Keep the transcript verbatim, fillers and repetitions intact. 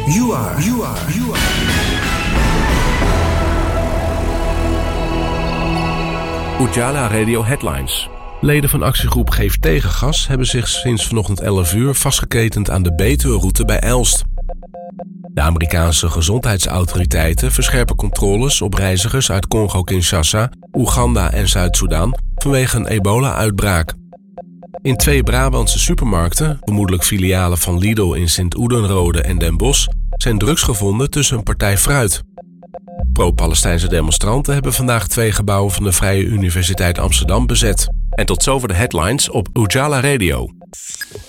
You are, you are, you are. Ujala Radio Headlines. Leden van actiegroep Geef Tegengas hebben zich sinds vanochtend elf uur vastgeketend aan de Betuwe-route bij Elst. De Amerikaanse gezondheidsautoriteiten verscherpen controles op reizigers uit Congo-Kinshasa, Oeganda en Zuid-Soedan vanwege een ebola-uitbraak. In twee Brabantse supermarkten, vermoedelijk filialen van Lidl in Sint-Oedenrode en Den Bosch, zijn drugs gevonden tussen een partij fruit. Pro-Palestijnse demonstranten hebben vandaag twee gebouwen van de Vrije Universiteit Amsterdam bezet. En tot zover de headlines op Ujala Radio.